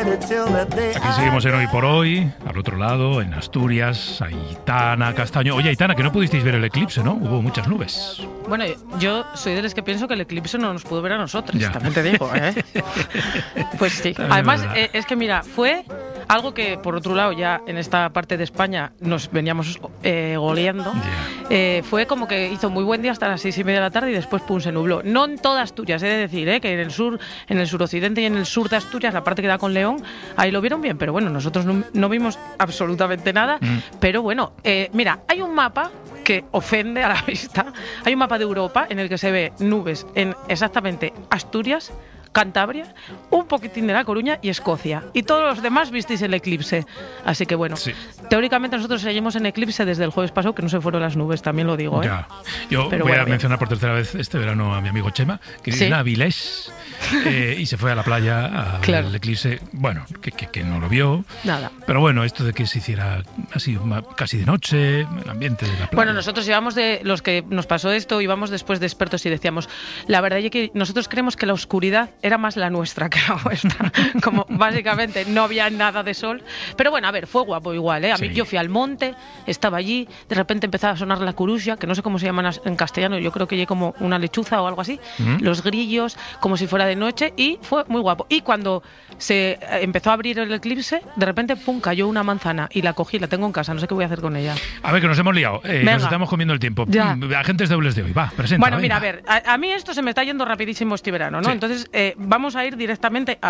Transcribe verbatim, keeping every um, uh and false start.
Aquí seguimos en Hoy por Hoy, al otro lado, en Asturias, Aitana Castaño. Oye, Aitana, que no pudisteis ver el eclipse, ¿no? Hubo muchas nubes. Bueno, yo soy de los que pienso que el eclipse no nos pudo ver a nosotros, Ya. también te digo, ¿eh? Pues sí. También Además, es verdad. eh, es que mira, fue algo que, por otro lado, ya en esta parte de España nos veníamos eh, goleando. Ya. Eh, fue como que hizo muy buen día hasta las seis y media de la tarde y después pum, se nubló. No en toda Asturias, he de decir, ¿eh? Que en el sur, en el suroccidente y en el sur de Asturias, la parte que da con León, ahí lo vieron bien, pero bueno, nosotros no, no vimos absolutamente nada. Mm. Pero bueno, eh, mira, hay un mapa que ofende a la vista. Hay un mapa de Europa en el que se ve nubes en exactamente Asturias, Cantabria, un poquitín de La Coruña y Escocia. Y todos los demás visteis el eclipse. Así que bueno, Sí. teóricamente nosotros seguimos en eclipse desde el jueves pasado, que no se fueron las nubes, también lo digo, ¿eh? Ya. Yo Pero voy bueno, a bien. mencionar por tercera vez este verano a mi amigo Chema, que vive Sí. en Avilés, eh, y se fue a la playa a ver Claro. el eclipse. Bueno, que, que, que no lo vio. Nada. Pero bueno, esto de que se hiciera así ma- casi de noche, el ambiente de la playa. Bueno, nosotros íbamos de los que nos pasó esto, íbamos después de expertos y decíamos, la verdad es que nosotros creemos que la oscuridad era más la nuestra que la vuestra. Como básicamente no había nada de sol. Pero bueno, a ver, fue guapo igual, ¿eh? A mí Sí. yo fui al monte, estaba allí, de repente empezaba a sonar la curusia, que no sé cómo se llaman as- en castellano, yo creo que llegué como una lechuza o algo así, ¿Mm? los grillos, como si fuera de noche, y fue muy guapo. Y cuando se eh, empezó a abrir el eclipse, de repente, pum, cayó una manzana y la cogí, la tengo en casa, no sé qué voy a hacer con ella. A ver, que nos hemos liado. Eh, Venga. nos estamos comiendo el tiempo. Ya. Mm, Agentes dobles de hoy. Va, presenta. Bueno, mira, venga. a ver, a, a mí esto se me está yendo rapidísimo este verano, ¿no? Sí. Entonces, eh, vamos a ir directamente a